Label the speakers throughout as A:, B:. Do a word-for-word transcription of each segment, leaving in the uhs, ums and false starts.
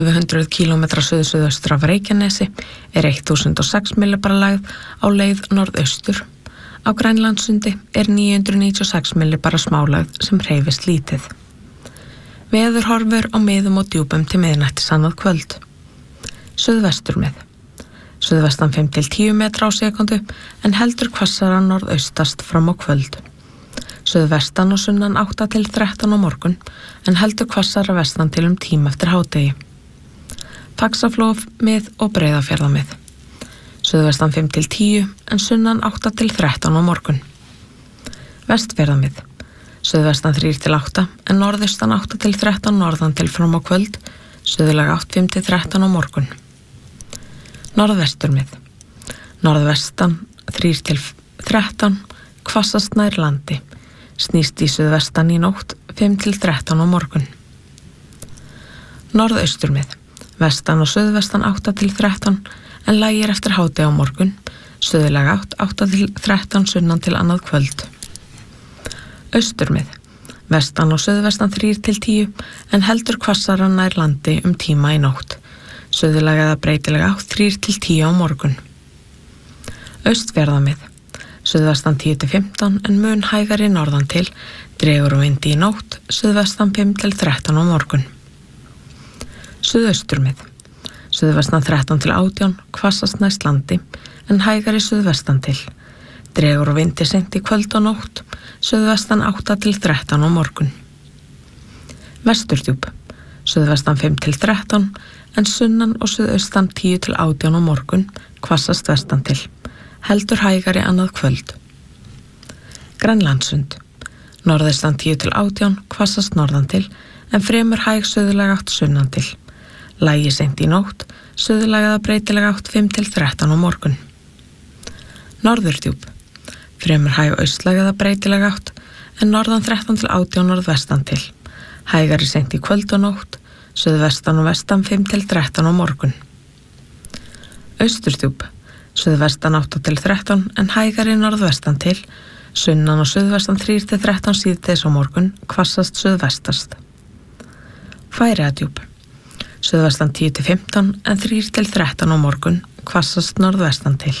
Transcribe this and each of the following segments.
A: við hundrað kílómetra suð-suðaustur af Reykjanesi er þúsund og sex millibara lægð á leið norðaustur. Á Grænlandssundi er níu hundruð níutíu og sex millibara smálægð sem hreyfist lítið. Veðurhorfur á miðum og djúpum til miðnættis annað kvöld. Suðvestur með. Suðvestan fimm til tíu metra á sekundu en heldur hvassara norðaustast fram á kvöld. Suðvestan og sunnan átta til þrettán á morgun en heldur hvassara vestan til um tíma eftir hádegi. Faxaflóð mið og Breiðafjarðarmið. Suðvestan fimm til tíu en sunnan átta til þrettán á morgun. Vestfjarðarmið. Suðvestan þrjú til átta en norðaustan átta til þrettán norðan til fram á kvöld, suðlæg átta fimm til þrettán á morgun. Norðvesturmið. Norðvestan þrjú til þrettán, hvassast nær landi. Snýst í suðvestan í nótt fimm til þrettán á morgun. Norðausturmið. Vestan og suðvestan átta til þrettán en lægir eftir hádegi á morgun, suðlæg átt átta til þrettán sunnan til annað kvöld. Austurmið. Vestan og suðvestan þrjú til tíu en heldur hvassara nær landi um tíma í nótt, suðlæg eða breytileg átt þrjú til tíu á morgun. Austfjarðarmið. Suðvestan tíu til fimmtán en mun hægari norðan til, dregur og vindi í nótt, suðvestan fimm til þrettán á morgun. Suðausturmið. Suðvestan þrettán til átján, hvassast næst landi, en hægari suðvestan til. Dregur og vindi seint í kvöld og nótt, suðvestan átta til þrettán á morgun. Vesturdjúp. Suðvestan fimm til þrettán, en sunnan og suðaustan tíu til átján á morgun, hvassast vestan til. Heldur hægari annað kvöld. Grænlandssund. Norðaustan tíu til átján, hvassast norðan til, en fremur hæg suðlæg átt sunnan til. Lægi seint í nótt, suðlæg eða breytileg átt fimm til þrettán á morgun. Norðurdjúp. Fremur hæg austlæg eða breytileg átt, en norðan þrettán til átján norðvestan til. Hægari seint í kvöld og nótt, suðvestan og vestan fimm til þrettán á morgun. Austurdjúp. Suðvestan átta til þrettán, en hægari norðvestan til, sunnan og suðvestan þrjú til þrettán síðdegis á morgun, hvassast suðvestast. Færeyjadjúp. Suðvestan tíu til fimmtán en þrjú til þrettán á morgun, hvassast norðvestan til.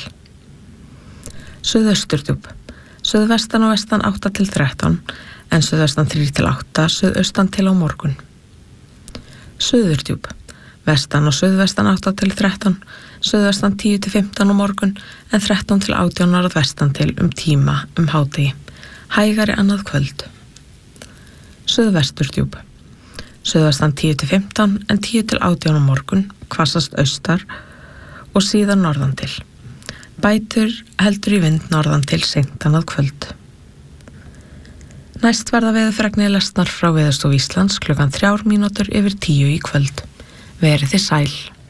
A: Suðausturdjúp. Suðvestan og vestan átta til þrettán en suðvestan þrjú til átta, suðaustan til á morgun. Suðurdjúp. Vestan og suðvestan átta til þrettán, suðvestan tíu til fimmtán á morgun en þrettán til átján norðvestan til um tíma um hádegi. Hægari annað kvöld. Suðvesturdjúp. Suðvestan tíu til fimmtán en tíu til átján á morgun, hvassast austar og síðan norðan til. Bætur heldur í vind norðan til seint annað kvöld. Næst verða veðurfregnir lesnar frá Veðurstofu Íslands klukkan þrjár mínútur yfir tíu í kvöld. Verið þið sæl.